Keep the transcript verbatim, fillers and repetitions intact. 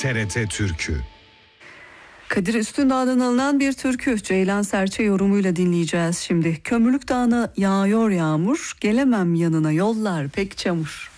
T R T Türkü. Kadir Üstündağ'dan alınan bir türkü Ceylan Serçe yorumuyla dinleyeceğiz şimdi. Kömürlük Dağı'na yağıyor yağmur, gelemem yanına yollar pek çamur.